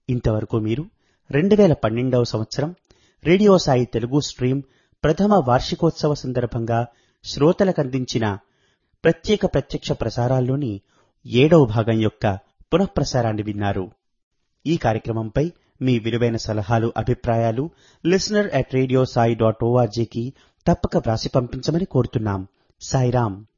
ఇంతవరకు మీరు 2012వ సంవత్సరం రేడియో సాయి తెలుగు స్ట్రీమ్ ప్రథమ వార్షికోత్సవ సందర్భంగా శ్రోతలకందించిన ప్రత్యక్ష ప్రసారాల్లోని 7వ భాగం యొక్క పునఃప్రసారాన్ని విన్నారు. ఈ కార్యక్రమంపై మీ విలువైన సలహాలు, అభిప్రాయాలు listener@radiosai.org కి తప్పక వ్రాసి పంపించమని కోరుతున్నాం. సాయిరాం.